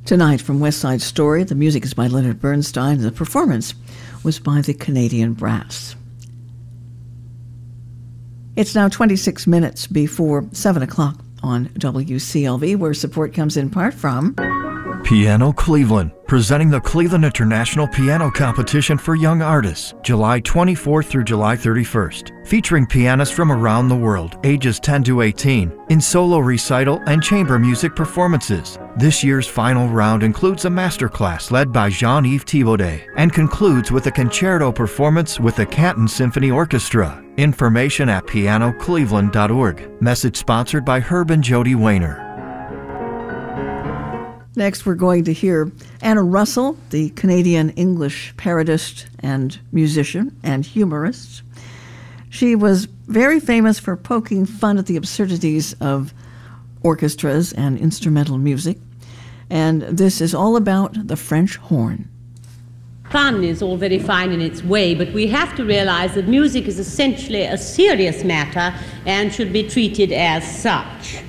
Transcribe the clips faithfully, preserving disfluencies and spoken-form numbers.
Tonight from West Side Story, the music is by Leonard Bernstein, and the performance was by the Canadian Brass. It's now twenty-six minutes before seven o'clock on W C L V, where support comes in part from Piano Cleveland, presenting the Cleveland International Piano Competition for Young Artists, July twenty-fourth through July thirty-first, featuring pianists from around the world, ages ten to eighteen, in solo recital and chamber music performances. This year's final round includes a masterclass led by Jean-Yves Thibaudet and concludes with a concerto performance with the Canton Symphony Orchestra. Information at piano cleveland dot org. Message sponsored by Herb and Jody Wayner. Next, we're going to hear Anna Russell, the Canadian English parodist and musician and humorist. She was very famous for poking fun at the absurdities of orchestras and instrumental music, and this is all about the French horn. Fun is all very fine in its way, but we have to realize that music is essentially a serious matter and should be treated as such.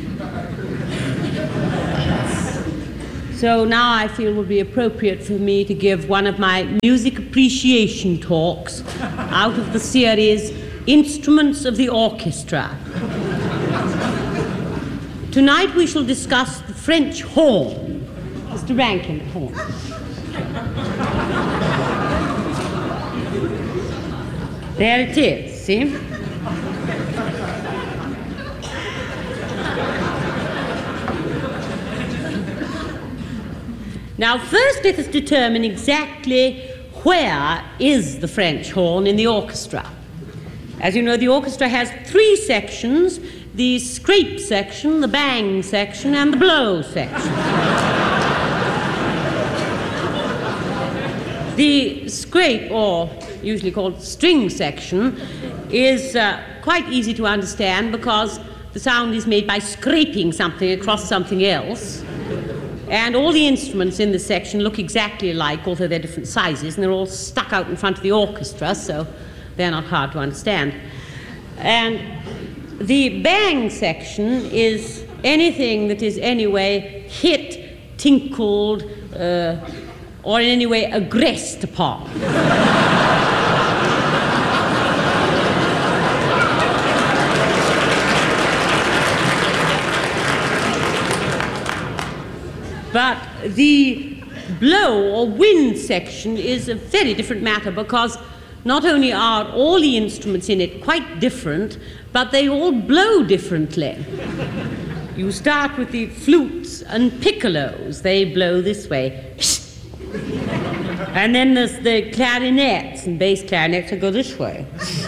So now I feel it would be appropriate for me to give one of my music appreciation talks out of the series Instruments of the Orchestra. Tonight we shall discuss the French horn. Mister Rankin, horn. There it is, see? Now, first let us determine exactly where is the French horn in the orchestra. As you know, the orchestra has three sections: the scrape section, the bang section, and the blow section. The scrape, or usually called string section, is uh, quite easy to understand because the sound is made by scraping something across something else. And all the instruments in this section look exactly alike, although they're different sizes, and they're all stuck out in front of the orchestra, so they're not hard to understand. And the bang section is anything that is anyway hit, tinkled, uh, or in any way aggressed upon. But the blow or wind section is a very different matter, because not only are all the instruments in it quite different, but they all blow differently. You start with the flutes and piccolos. They blow this way. And then there's the clarinets and bass clarinets that go this way.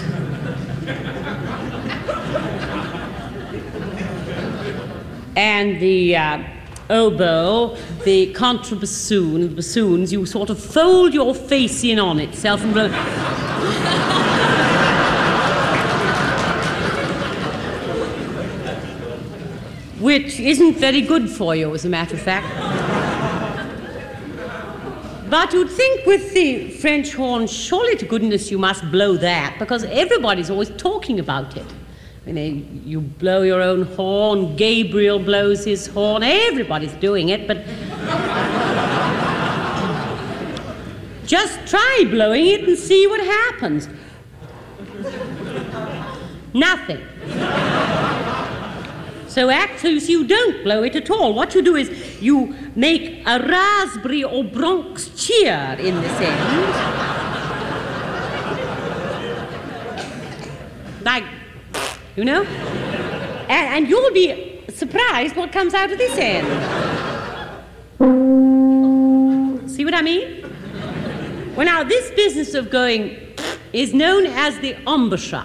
And the uh, oboe, the contrabassoon, the bassoons, you sort of fold your face in on itself and blow. Which isn't very good for you, as a matter of fact. But you'd think with the French horn, surely to goodness you must blow that, because everybody's always talking about it. I mean, you blow your own horn, Gabriel blows his horn, everybody's doing it, but just try blowing it and see what happens. Nothing. So actually, you see, you don't blow it at all. What you do is you make a raspberry or Bronx cheer in this end. Like, you know? And, and you'll be surprised what comes out of this end. See what I mean? Well, now, this business of going is known as the embouchure.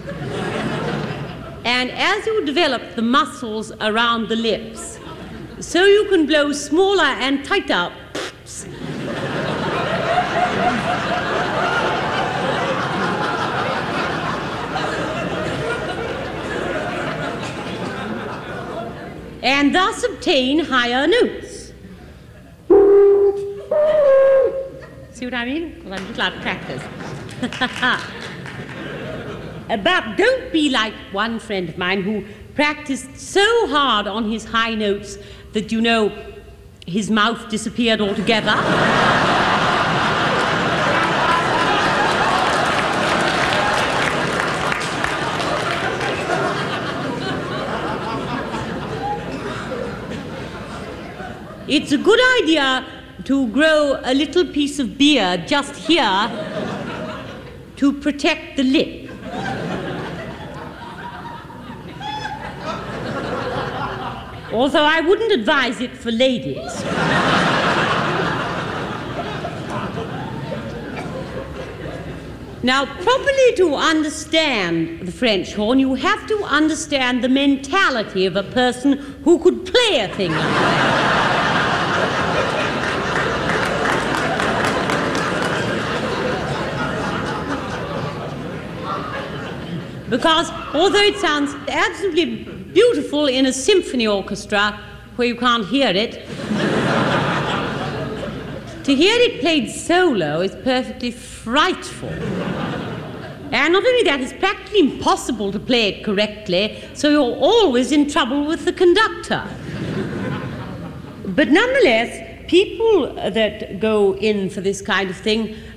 And as you develop the muscles around the lips, so you can blow smaller and tighter pfft. And thus obtain higher notes. See what I mean? Well, I'm just out of practice. But don't be like one friend of mine who practiced so hard on his high notes that, you know, his mouth disappeared altogether. It's a good idea to grow a little piece of beard just here to protect the lip. Although I wouldn't advise it for ladies. Now, properly to understand the French horn, you have to understand the mentality of a person who could play a thing like that. Because although it sounds absolutely beautiful in a symphony orchestra where you can't hear it, to hear it played solo is perfectly frightful. And not only that, it's practically impossible to play it correctly, so you're always in trouble with the conductor. But nonetheless, people that go in for this kind of thing